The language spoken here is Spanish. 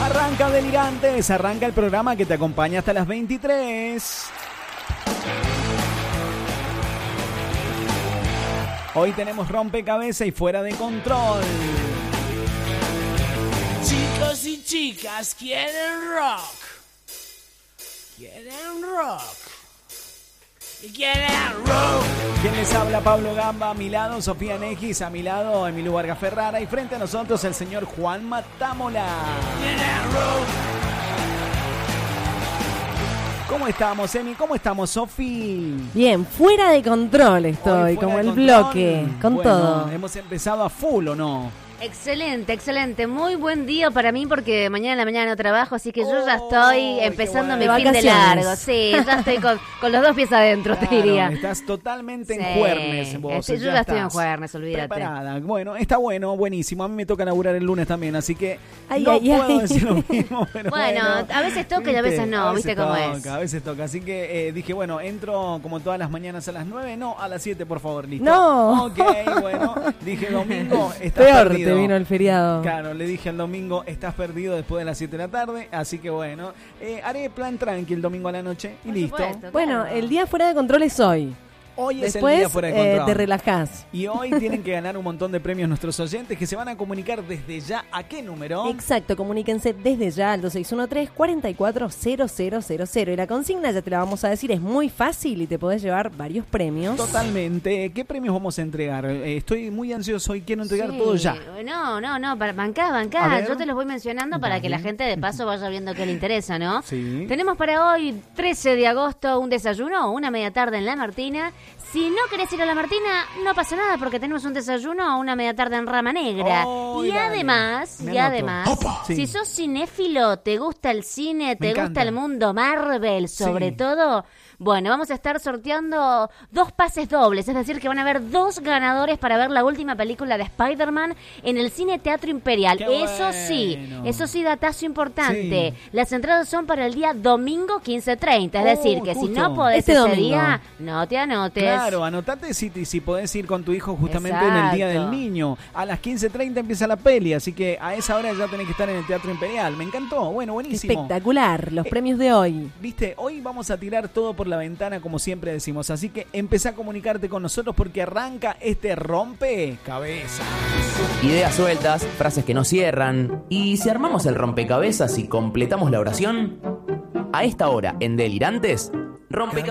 Arranca Delirantes, arranca el programa que te acompaña hasta las 23. Hoy tenemos rompecabezas y fuera de control. Chicos y chicas quieren rock. Quieren rock. Y quieren rock. ¿Quién les habla? Pablo Gamba, a mi lado Sofía Negis, a mi lado Emilio Vargas Ferrara y frente a nosotros el señor Juan Matámola. Quieren rock. ¿Cómo estamos, Emi? ¿Cómo estamos, Sofi? Bien, fuera de control estoy, como el bloque, con bueno, todo. Hemos empezado a full, ¿o no? Excelente, excelente. Muy buen día para mí porque mañana en la mañana no trabajo, así que yo ya estoy empezando mi fin de largo. Sí, ya estoy con los dos pies adentro, Claro, te diría. Estás totalmente en juernes vos. Yo ya estoy en juernes, olvídate. Preparada. Bueno, está bueno, buenísimo. A mí me toca laburar el lunes también, así que Ay, no ay, puedo ay. decir lo mismo. Pero Bueno, a veces toca y a veces no, ¿viste cómo es? A veces toca. Así que dije, bueno, entro como todas las mañanas a las 9. No, a las 7, por favor, listo. No. Ok, bueno. Dije, domingo, estás Peor perdido. te vino el feriado. Claro, le dije al domingo, estás perdido después de las 7 de la tarde, así que bueno, haré plan tranqui el domingo a la noche y Por listo. supuesto. Bueno, Claro. el día fuera de control es hoy. Hoy es el Después día fuera de control. te relajás. Y hoy tienen que ganar un montón de premios nuestros oyentes que se van a comunicar desde ya. ¿A qué número? Exacto, comuníquense desde ya al 2613-440000. Y la consigna, ya te la vamos a decir, es muy fácil y te podés llevar varios premios. Totalmente. ¿Qué premios vamos a entregar? Estoy muy ansioso y quiero entregar Sí. todo ya. No, bancá. A ver. Yo te los voy mencionando para que la gente de paso vaya viendo qué le interesa, ¿no? Sí. Tenemos para hoy, 13 de agosto, un desayuno o una media tarde en La Martina. Si no querés ir a La Martina, no pasa nada porque tenemos un desayuno o una media tarde en Rama Negra. Oh, y dale. además, Me anoto. Sí. si sos cinéfilo, te gusta el cine, te encanta. gusta el mundo Marvel, sobre Sí. todo, bueno, vamos a estar sorteando 2 pases dobles, es decir, que van a haber 2 ganadores para ver la última película de Spider-Man en el Cine Teatro Imperial. ¡Qué Eso bueno! sí, datazo importante. Sí. Las entradas son para el día domingo 15:30, es decir, que si justo. no podés Este ese domingo. día, no te anotes. Claro, anotate si podés ir con tu hijo justamente en el Día del Exacto. Niño. A las 15:30 empieza la peli, así que a esa hora ya tenés que estar en el Teatro Imperial. Me encantó, bueno, buenísimo. Espectacular, los premios de hoy. Viste, hoy vamos a tirar todo por la ventana como siempre decimos, así que empezá a comunicarte con nosotros porque arranca este rompecabezas. Ideas sueltas, frases que no cierran. ¿Y si armamos el rompecabezas y completamos la oración? A esta hora, en Delirantes, rompecabezas.